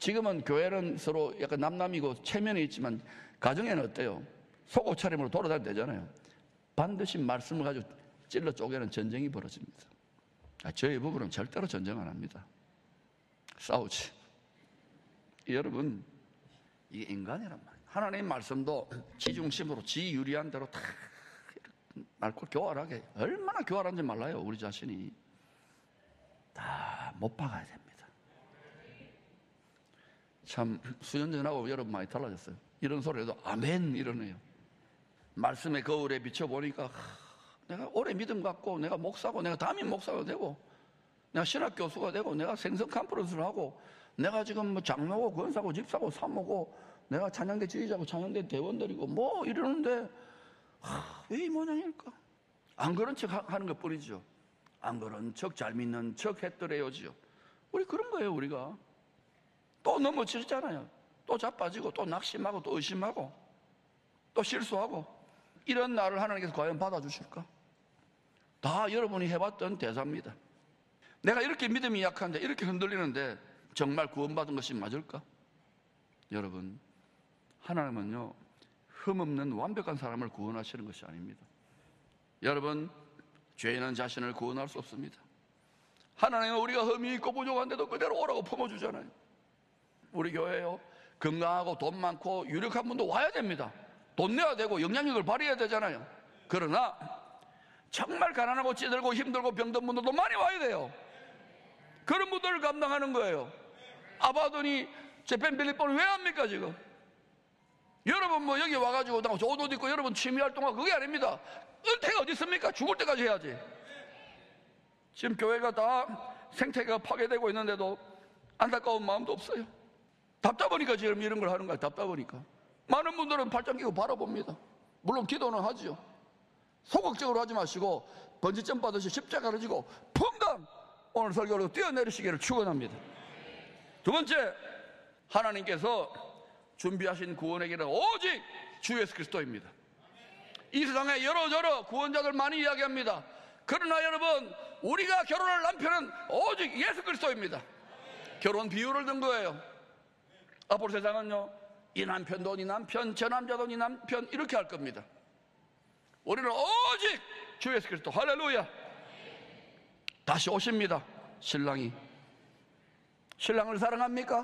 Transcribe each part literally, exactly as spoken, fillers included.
지금은 교회는 서로 약간 남남이고 체면이 있지만 가정에는 어때요? 속옷 차림으로 돌아다녀도 되잖아요. 반드시 말씀을 가지고 찔러 쪼개는 전쟁이 벌어집니다. 아, 저희 부부는 절대로 전쟁 안 합니다. 싸우지. 여러분, 이게 인간이란 말이에요. 하나님 말씀도 지 중심으로 지 유리한 대로 다 맑고 교활하게, 얼마나 교활한지 몰라요. 우리 자신이 다 못 박아야 됩니다. 참 수년 전하고 여러분 많이 달라졌어요. 이런 소리에도 아멘 이러네요. 말씀의 거울에 비춰보니까 하, 내가 오래 믿음 갖고 내가 목사고 내가 담임 목사가 되고 내가 신학 교수가 되고 내가 생선 컨퍼런스를 하고 내가 지금 뭐 장로고 권사고 집사고 사모고 내가 찬양대 지휘자고 찬양대 대원들이고 뭐 이러는데 왜 이 모양일까? 안 그런 척 하는 것 뿐이죠. 안 그런 척 잘 믿는 척 했더래요지요. 우리 그런 거예요. 우리가 또 넘어지잖아요. 또 자빠지고 또 낙심하고 또 의심하고 또 실수하고. 이런 나를 하나님께서 과연 받아주실까? 다 여러분이 해봤던 대사입니다. 내가 이렇게 믿음이 약한데 이렇게 흔들리는데 정말 구원받은 것이 맞을까? 여러분, 하나님은요 흠없는 완벽한 사람을 구원하시는 것이 아닙니다. 여러분, 죄인은 자신을 구원할 수 없습니다. 하나님은 우리가 흠이 있고 부족한데도 그대로 오라고 품어주잖아요. 우리 교회요, 건강하고 돈 많고 유력한 분도 와야 됩니다. 돈 내야 되고 영향력을 발휘해야 되잖아요. 그러나 정말 가난하고 찌들고 힘들고 병든 분들도 많이 와야 돼요. 그런 분들을 감당하는 거예요. 아바돈이 재팬 빌리폰을 왜 합니까 지금? 여러분 뭐 여기 와가지고 좋은 옷 입고 여러분 취미활동하고 그게 아닙니다. 은퇴가 어디 있습니까? 죽을 때까지 해야지. 지금 교회가 다 생태계가 파괴되고 있는데도 안타까운 마음도 없어요. 답답하니까 지금 이런 걸 하는 거야. 답답하니까. 많은 분들은 발짱 끼고 바라봅니다. 물론 기도는 하죠. 소극적으로 하지 마시고 번지점 받으시 십자가를 지고 펑당 오늘 설교로 뛰어내리시기를 축원합니다. 두 번째, 하나님께서 준비하신 구원의 길은 오직 주 예수 그리스도입니다. 이 세상에 여러저러 구원자들 많이 이야기합니다. 그러나 여러분, 우리가 결혼할 남편은 오직 예수 그리스도입니다. 결혼 비유를 든 거예요. 앞으로 세상은요, 이 남편도 네 남편, 저 남자도 네 남편 이렇게 할 겁니다. 우리는 오직 주 예수 그리스도. 할렐루야. 다시 오십니다. 신랑이. 신랑을 사랑합니까?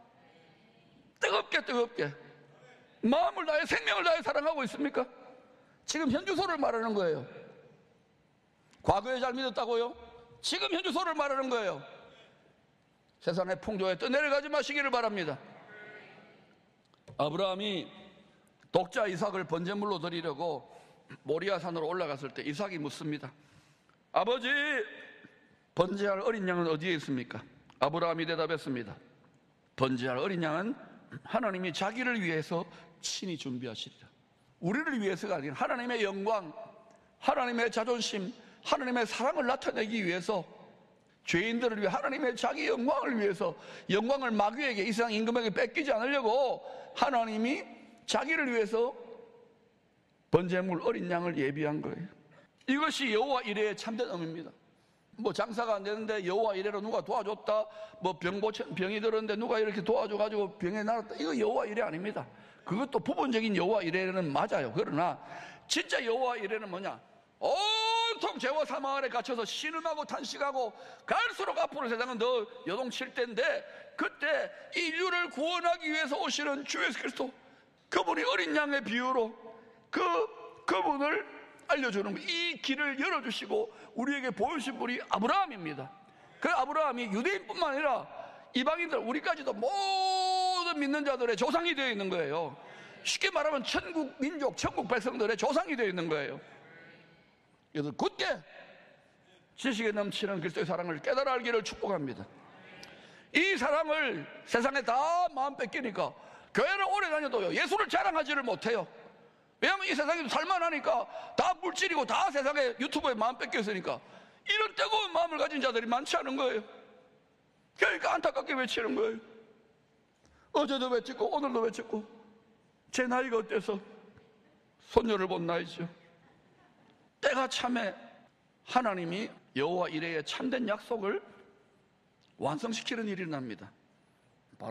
뜨겁게 뜨겁게 마음을 다해 생명을 다해 사랑하고 있습니까? 지금 현주소를 말하는 거예요. 과거에 잘 믿었다고요? 지금 현주소를 말하는 거예요. 세상의 풍조에 떠내려가지 마시기를 바랍니다. 아브라함이 독자 이삭을 번제물로 드리려고 모리아산으로 올라갔을 때 이삭이 묻습니다. 아버지, 번제할 어린 양은 어디에 있습니까? 아브라함이 대답했습니다. 번제할 어린 양은 하나님이 자기를 위해서 친히 준비하시리라. 우리를 위해서가 아니라 하나님의 영광, 하나님의 자존심, 하나님의 사랑을 나타내기 위해서, 죄인들을 위해 하나님의 자기 영광을 위해서, 영광을 마귀에게, 이 세상 임금에게 뺏기지 않으려고 하나님이 자기를 위해서 번제물 어린 양을 예비한 거예요. 이것이 여호와 이레의 참된 의미입니다. 뭐 장사가 안 되는데 여호와 이레로 누가 도와줬다, 뭐 병 고쳐, 병이 들었는데 누가 이렇게 도와줘가지고 병에 나았다, 이거 여호와 이레 아닙니다. 그것도 부분적인 여호와 이레는 맞아요. 그러나 진짜 여호와 이레는 뭐냐? 온통 죄와 사망 아래 갇혀서 신음하고 탄식하고 갈수록 앞으로 세상은 더 요동칠 때인데, 그때 인류를 구원하기 위해서 오시는 주 예수 그리스도, 그분이 어린 양의 비유로 그 그분을 알려주는 거예요. 이 길을 열어주시고 우리에게 보여주신 분이 아브라함입니다. 그 아브라함이 유대인뿐만 아니라 이방인들, 우리까지도 모든 믿는 자들의 조상이 되어 있는 거예요. 쉽게 말하면 천국 민족, 천국 백성들의 조상이 되어 있는 거예요. 그래서 굳게 지식에 넘치는 그리스도의 사랑을 깨달아 알기를 축복합니다. 이 사랑을 세상에 다 마음 뺏기니까 교회를 오래 다녀도요, 예수를 자랑하지를 못해요. 왜냐하면 이 세상에도 살만하니까, 다 물질이고 다 세상에 유튜브에 마음 뺏겼으니까 이런 뜨거운 마음을 가진 자들이 많지 않은 거예요. 그러니까 안타깝게 외치는 거예요. 어제도 외쳤고 오늘도 외쳤고, 제 나이가 어때서 손녀를 본 나이죠. 때가 참에 하나님이 여호와 이레의 참된 약속을 완성시키는 일이 납니다.